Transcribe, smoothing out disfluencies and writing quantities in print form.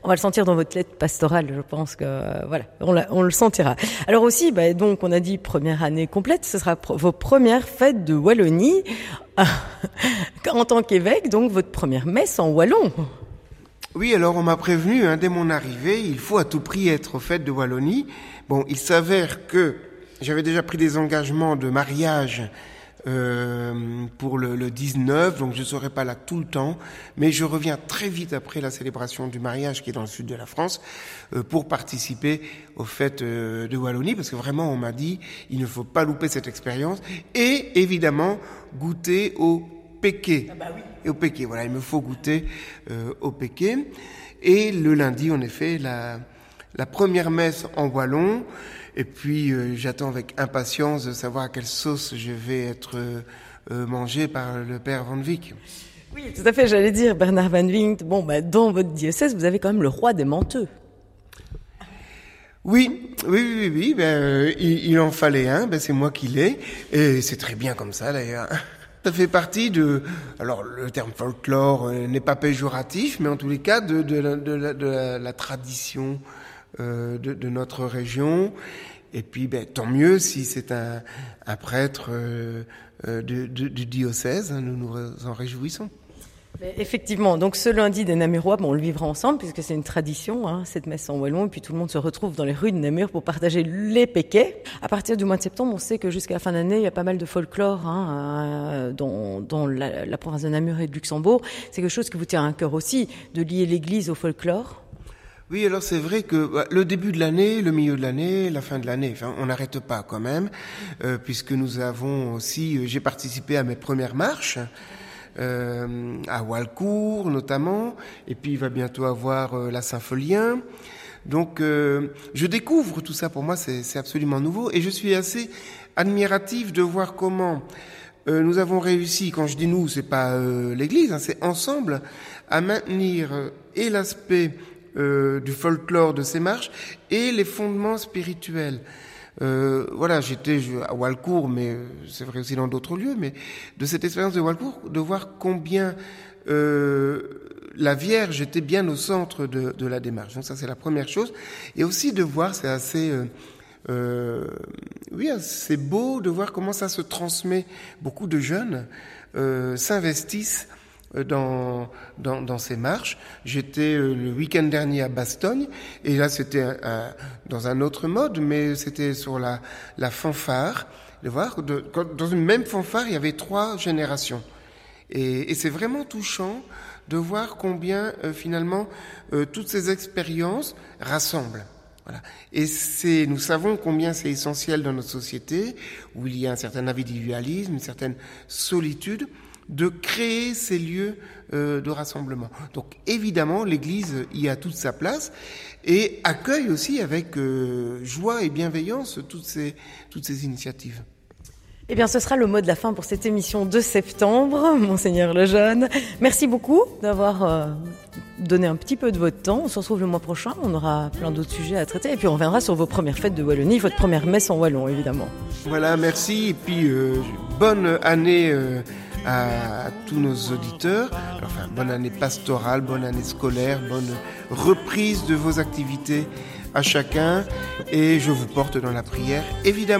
On va le sentir dans votre lettre pastorale, je pense que voilà, on le sentira. Alors aussi, donc on a dit première année complète, ce sera vos premières fêtes de Wallonie en tant qu'évêque, donc votre première messe en wallon. Oui, alors on m'a prévenu, dès mon arrivée, il faut à tout prix être aux fêtes de Wallonie. Bon, il s'avère que j'avais déjà pris des engagements de mariage pour le 19, donc je ne serai pas là tout le temps, mais je reviens très vite après la célébration du mariage qui est dans le sud de la France pour participer aux fêtes de Wallonie, parce que vraiment on m'a dit il ne faut pas louper cette expérience et évidemment goûter au péqué. Ah bah oui. Et au péqué, voilà, il me faut goûter au péqué. Et le lundi, en effet, la première messe en wallon. Et puis, j'attends avec impatience de savoir à quelle sauce je vais être mangé par le père Van Wyck. Oui, tout à fait, j'allais dire, Bernard Van Wyck, dans votre diocèse, vous avez quand même le roi des menteux. Oui, il en fallait un, c'est moi qui l'ai, et c'est très bien comme ça d'ailleurs. Ça fait partie alors le terme folklore n'est pas péjoratif, mais en tous les cas de la tradition de notre région. Et puis, tant mieux si c'est un prêtre du diocèse, nous nous en réjouissons. Effectivement, donc ce lundi des Namurois, on le vivra ensemble puisque c'est une tradition, cette messe en wallon, et puis tout le monde se retrouve dans les rues de Namur pour partager les péquets. À partir du mois de septembre, on sait que jusqu'à la fin d'année, il y a pas mal de folklore dans la province de Namur et de Luxembourg. C'est quelque chose qui vous tient à cœur aussi, de lier l'église au folklore? Oui, alors c'est vrai que le début de l'année, le milieu de l'année, la fin de l'année, on n'arrête pas quand même, puisque nous avons aussi, j'ai participé à mes premières marches, à Walcourt notamment, et puis il va bientôt avoir la Saint-Folien. Donc je découvre tout ça, pour moi c'est absolument nouveau, et je suis assez admiratif de voir comment nous avons réussi, quand je dis nous, c'est pas l'église, c'est ensemble, à maintenir et l'aspect du folklore de ces marches et les fondements spirituels. J'étais à Walcourt, mais c'est vrai aussi dans d'autres lieux, mais de cette expérience de Walcourt, de voir combien la Vierge était bien au centre de la démarche. Donc ça, c'est la première chose. Et aussi de voir, c'est assez beau de voir comment ça se transmet. Beaucoup de jeunes s'investissent dans ces marches. J'étais le week-end dernier à Bastogne, et là c'était dans un autre mode, mais c'était sur la fanfare, de voir dans une même fanfare il y avait 3 générations, et c'est vraiment touchant de voir combien finalement toutes ces expériences rassemblent. Voilà. Et nous savons combien c'est essentiel dans notre société où il y a un certain individualisme, une certaine solitude, de créer ces lieux de rassemblement. Donc évidemment, l'Église y a toute sa place et accueille aussi avec joie et bienveillance toutes ces initiatives. Eh bien, ce sera le mot de la fin pour cette émission de septembre, Monseigneur Lejeune. Merci beaucoup d'avoir donné un petit peu de votre temps. On se retrouve le mois prochain, on aura plein d'autres sujets à traiter, et puis on reviendra sur vos premières fêtes de Wallonie, votre première messe en wallon, évidemment. Voilà, merci, et puis bonne année à tous nos auditeurs. Bonne année pastorale, bonne année scolaire, bonne reprise de vos activités à chacun, et je vous porte dans la prière, évidemment.